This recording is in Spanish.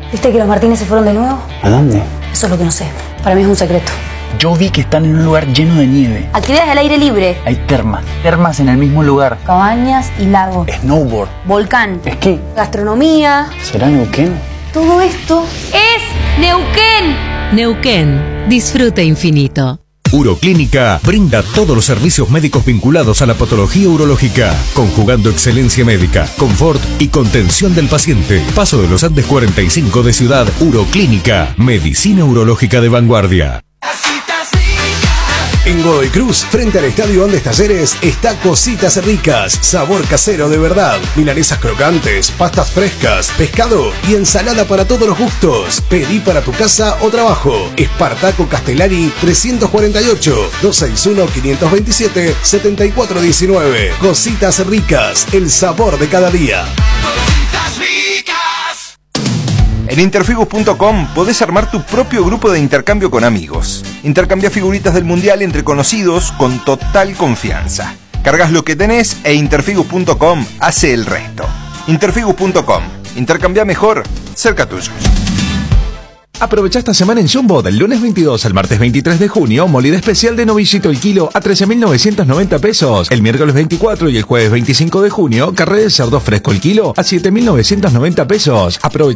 ¿Viste que los Martínez se fueron de nuevo? ¿A dónde? Eso es lo que no sé. Para mí es un secreto. Yo vi que están en un lugar lleno de nieve. Actividades al aire libre. Hay termas en el mismo lugar. Cabañas y lagos. Snowboard. Volcán. Esquí. Gastronomía. ¿Será Neuquén? Todo esto es Neuquén. Neuquén. Disfrute infinito. Uroclínica brinda todos los servicios médicos vinculados a la patología urológica, conjugando excelencia médica, confort y contención del paciente. Paso de los Andes 45 de Ciudad. Uroclínica, medicina urológica de vanguardia. En Godoy Cruz, frente al Estadio Andes Talleres, está Cositas Ricas, sabor casero de verdad, milanesas crocantes, pastas frescas, pescado y ensalada para todos los gustos. Pedí para tu casa o trabajo. Espartaco Castellari 348 261-527-7419. Cositas Ricas, el sabor de cada día. En interfigus.com podés armar tu propio grupo de intercambio con amigos. Intercambia figuritas del mundial entre conocidos con total confianza. Cargas lo que tenés e interfigus.com hace el resto. Interfigus.com. Intercambia mejor, cerca tuyo. Aprovecha esta semana en Jumbo del lunes 22 al martes 23 de junio, molida especial de novillito el kilo a 13.990 pesos. El miércoles 24 y el jueves 25 de junio, carré de cerdo fresco el kilo a 7.990 pesos. Aprovecha